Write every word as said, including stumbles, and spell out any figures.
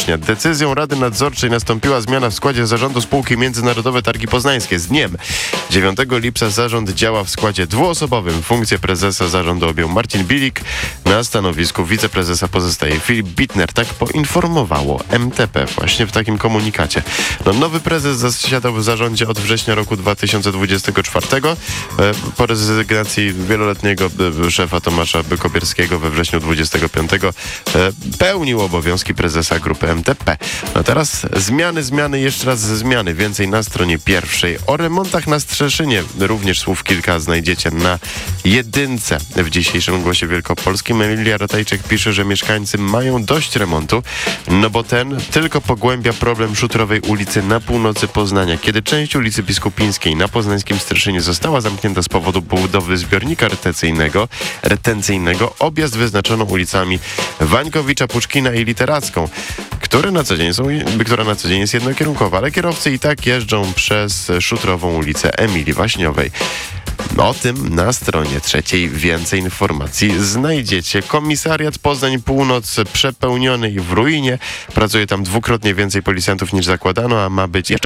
września. Decyzją Rady Nadzorczej nastąpiła zmiana w składzie zarządu spółki Międzynarodowe Targi Poznańskie. Z dniem dziewiątego lipca zarząd działa w składzie dwuosobowym. Funkcję prezesa zarządu objął Marcin Bilik. Na stanowisku wiceprezesa pozostaje Filip Bitner. Tak poinformowało M T P właśnie w takim komunikacie. No, nowy prezes zasiadał w zarządzie od września roku dwa tysiące dwudziestego czwartego. Po rezygnacji wieloletniego szefa Tomasza Kobierskiego we wrześniu dwudziestego piątego pełnił obowiązki prezesa grupy M T P. No teraz zmiany, zmiany, jeszcze raz zmiany. Więcej na stronie pierwszej. O remontach na Strzeszynie również słów kilka znajdziecie na jedynce. W dzisiejszym Głosie Wielkopolskim Emilia Ratajczyk pisze, że mieszkańcy mają dość remontu, no bo ten tylko pogłębia problem szutrowej ulicy na północy Poznania. Kiedy część ulicy Biskupińskiej na poznańskim Streszynie została zamknięta z powodu budowy zbiornika retencyjnego, retencyjnego, objazd wyznaczono ulicami Wańkowicza, Puczkina i Literacką, które na co dzień są, która na co dzień jest jednokierunkowa, ale kierowcy i tak jeżdżą przez szutrową ulicę Emilii Waśniowej. O tym na stronie trzeciej więcej informacji znajdziecie. Komisariat Poznań Północ przepełniony i w ruinie. Pracuje tam dwukrotnie więcej policjantów niż zakładano, a ma być jeszcze